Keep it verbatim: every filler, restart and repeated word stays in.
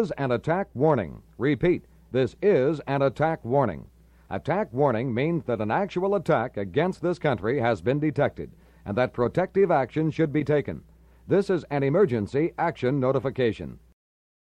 is an attack warning. Repeat, this is an attack warning. Attack warning means that an actual attack against this country has been detected and that protective action should be taken. This is an emergency action notification.